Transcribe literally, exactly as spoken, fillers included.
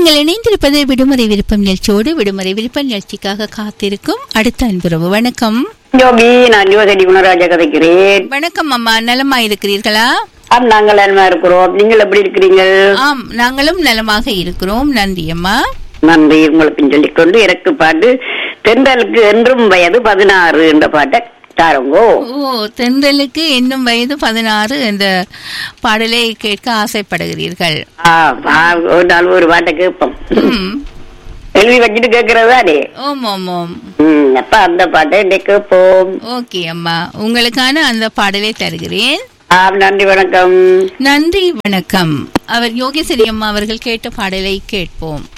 நீங்கள் இணைந்திருப்பது விடுமுறை விருப்பம் நிகழ்ச்சியோடு. விடுமுறை விருப்பம் நிகழ்ச்சிக்காக காத்திருக்கும் அடுத்த அன்புறவு. வணக்கம் ஜோபி, நான் யுவசடி குணராஜா கதைக்கிறேன். வணக்கம் அம்மா, நலமா இருக்கிறீர்களா? ஆம், நாங்கள் நலமா இருக்கிறோம். நீங்கள் எப்படி இருக்கிறீங்க? ஆம், நாங்களும் நலமாக இருக்கிறோம். நன்றி அம்மா. நன்றி. உங்களுக்கு சொல்லிக்கொண்டு எனக்கு பாட்டு தென்றலுக்கு என்றும் வயது பதினாறு என்ற பாட்டை தாருங்கோ. ஓ, தென்றலுக்கு இன்னும் வயது பதினாறு என்ற பாடலை கேட்க ஆசைப்படுகிறீர்கள்? ஒரு நாள் ஒரு பாட்டை கேட்போம். எழுதி வச்சுட்டு கேட்கறதானே? ஓம் ஓம் ஓம். அப்ப அந்த பாட்டை கேட்போம். ஓகே அம்மா, உங்களுக்கான அந்த பாடலை தருகிறேன். ஆம், நன்றி, வணக்கம். நன்றி, வணக்கம். அவர் யோகேஸ்வரி அம்மா அவர்கள் கேட்ட பாடலை கேட்போம்.